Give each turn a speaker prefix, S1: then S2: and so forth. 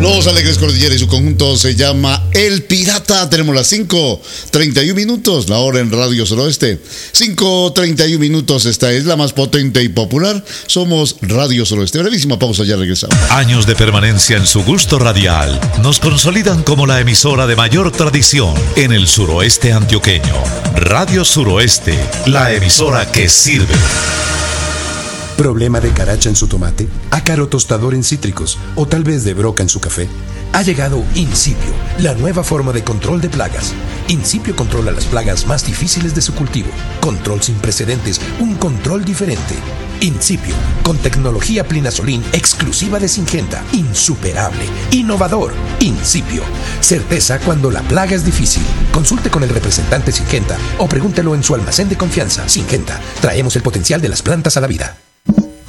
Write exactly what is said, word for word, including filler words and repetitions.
S1: Los Alegres Cordillera y su conjunto se llama El Pirata. Tenemos las cinco treinta y uno minutos, la hora en Radio Suroeste. cinco treinta y uno minutos, esta es la más potente y popular. Somos Radio Suroeste. Brevísima pausa, ya regresamos.
S2: Años de permanencia en su gusto radial nos consolidan como la emisora de mayor tradición en el suroeste antioqueño. Radio Suroeste, la emisora que sirve.
S3: ¿Problema de caracha en su tomate? ¿Ácaro tostador en cítricos? ¿O tal vez de broca en su café? Ha llegado Incipio, la nueva forma de control de plagas. Incipio controla las plagas más difíciles de su cultivo. Control sin precedentes, un control diferente. Incipio, con tecnología Plinazolin exclusiva de Syngenta. Insuperable, innovador. Incipio, certeza cuando la plaga es difícil. Consulte con el representante Syngenta o pregúntelo en su almacén de confianza. Syngenta, traemos el potencial de las plantas a la vida.